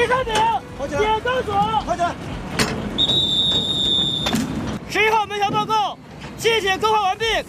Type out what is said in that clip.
3名，解钢索。 快点 11号门桥报告，谢谢更换完毕，